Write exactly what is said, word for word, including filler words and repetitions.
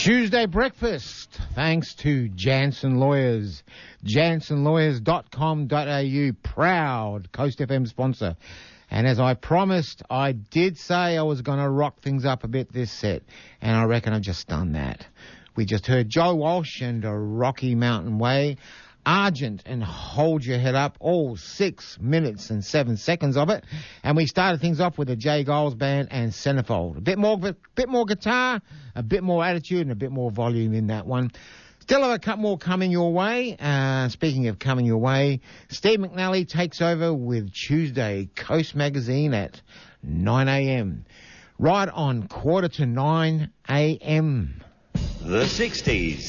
Tuesday breakfast, thanks to Jansen Lawyers, jansen lawyers dot com dot a u, proud Coast F M sponsor. And as I promised, I did say I was going to rock things up a bit this set, and I reckon I've just done that. We just heard Joe Walsh and a Rocky Mountain Way, Argent and Hold Your Head Up, all six minutes and seven seconds of it. And we started things off with the Jay Giles Band and Centerfold. A bit more, a bit more guitar, a bit more attitude, and a bit more volume in that one. Still have a couple more coming your way. Uh, speaking of coming your way, Steve McNally takes over with Tuesday Coast Magazine at nine a.m. Right on quarter to nine a.m. The sixties.